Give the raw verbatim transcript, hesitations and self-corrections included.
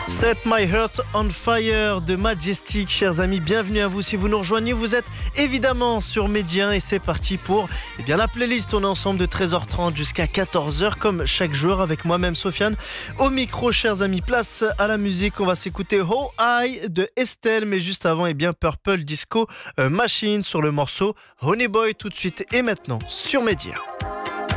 Set My Heart on Fire de Majestic, chers amis, bienvenue à vous si vous nous rejoignez, vous êtes évidemment sur Média et c'est parti pour eh bien, la playlist. On est ensemble de treize heures trente jusqu'à quatorze heures comme chaque jour avec moi-même Sofiane au micro. Chers amis, place à la musique, on va s'écouter How High de Estelle, mais juste avant eh bien, Purple Disco Machine sur le morceau Honey Boy tout de suite et maintenant sur Média.